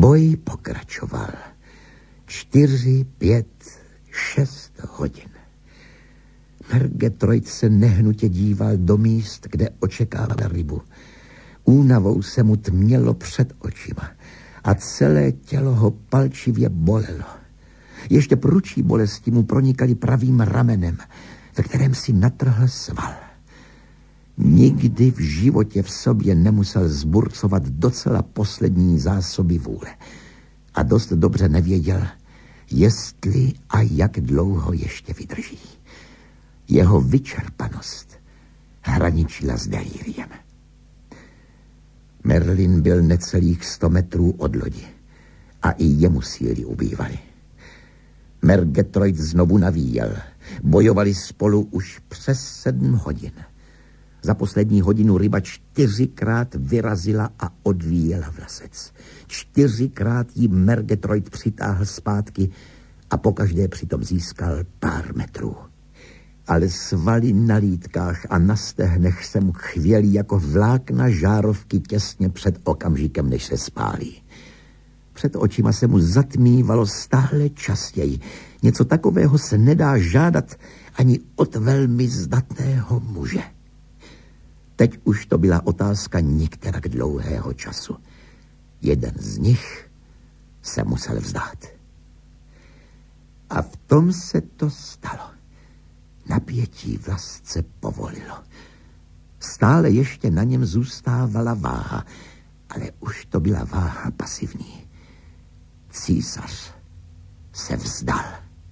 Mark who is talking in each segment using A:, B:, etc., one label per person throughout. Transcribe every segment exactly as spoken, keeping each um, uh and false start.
A: Boj pokračoval. Čtyři, pět, šest hodin. Murgatroyd se nehnutě díval do míst, kde očekával rybu. Únavou se mu tmělo před očima a celé tělo ho palčivě bolelo. Ještě prudší bolesti mu pronikaly pravým ramenem, ve kterém si natrhl sval. Nikdy v životě v sobě nemusel zburcovat docela poslední zásoby vůle. A dost dobře nevěděl, jestli a jak dlouho ještě vydrží. Jeho vyčerpanost hraničila s delíriem. Merlin byl necelých sto metrů od lodi a i jemu síly ubývaly. Murgatroyd znovu navíjel. Bojovali spolu už přes sedm hodin. Za poslední hodinu ryba čtyřikrát vyrazila a odvíjela vlasec. Čtyřikrát jí Murgatroyd přitáhl zpátky a pokaždé přitom získal pár metrů. Ale svaly na lítkách a na stehnech se mu chvěly jako vlákna žárovky těsně před okamžikem, než se spálí. Před očima se mu zatmívalo stále častěji. Něco takového se nedá žádat ani od velmi zdatného muže. Teď už to byla otázka některak dlouhého času. Jeden z nich se musel vzdát. A v tom se to stalo. Napětí v lasce povolilo. Stále ještě na něm zůstávala váha, ale už to byla váha pasivní. Císař se vzdal.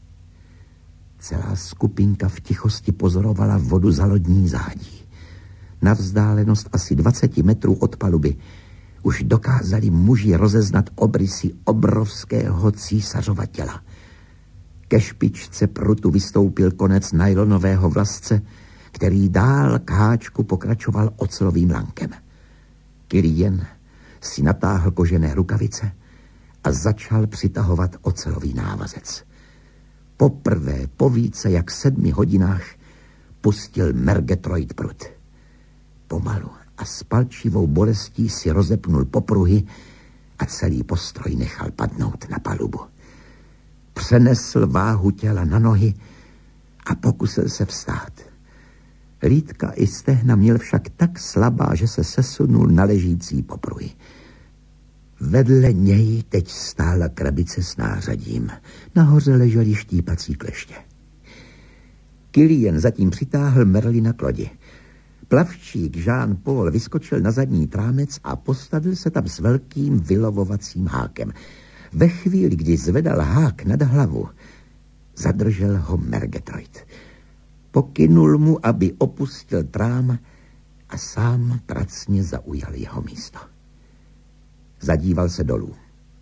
A: Celá skupinka v tichosti pozorovala vodu za lodní zádí. Na vzdálenost asi dvacet metrů od paluby už dokázali muži rozeznat obrysy obrovského císařova těla. Ke špičce prutu vystoupil konec nylonového vlasce, který dál k háčku pokračoval ocelovým lankem. Killian si natáhl kožené rukavice a začal přitahovat ocelový návazec. Poprvé po více jak sedmi hodinách pustil Murgatroyd prut. Pomalu a s palčivou bolestí si rozepnul popruhy a celý postroj nechal padnout na palubu. Přenesl váhu těla na nohy a pokusil se vstát. Lítka i stehna měl však tak slabá, že se sesunul na ležící popruhy. Vedle něj teď stála krabice s nářadím. Nahoře ležely štípací kleště. Killian zatím přitáhl Merlina k lodi. Plavčík Jean-Paul vyskočil na zadní trámec a postavil se tam s velkým vylovovacím hákem. Ve chvíli, kdy zvedal hák nad hlavu, zadržel ho Murgatroyd. Pokynul mu, aby opustil trám a sám pracně zaujal jeho místo. Zadíval se dolů.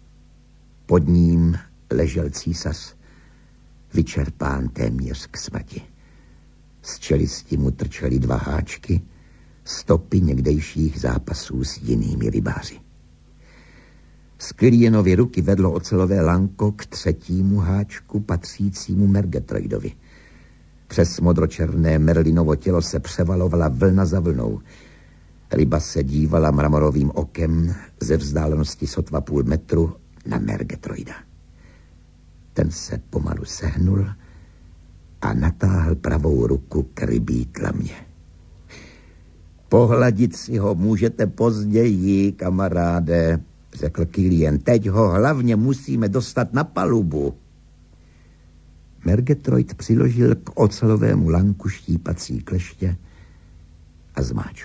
A: Pod ním ležel císař, vyčerpán téměř k smrti. Z čelisti mu trčely dva háčky, stopy někdejších zápasů s jinými rybáři. Z Killianovy ruky vedlo ocelové lanko k třetímu háčku patřícímu Murgatroydovi. Přes modročerné Merlinovo tělo se převalovala vlna za vlnou. Ryba se dívala mramorovým okem ze vzdálenosti sotva půl metru na Murgatroyda. Ten se pomalu sehnul a natáhl pravou ruku k rybí tlamě. Pohladit si ho můžete později, kamaráde, řekl Killian. Teď ho hlavně musíme dostat na palubu. Murgatroyd přiložil k ocelovému lanku štípací kleště a zmáčkl.